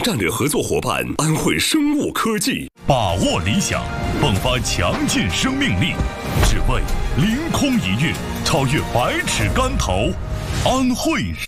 战略合作伙伴安慧生物科技。 把握理想，迸发强劲生命力，只为凌空一跃，超越百尺竿头。安慧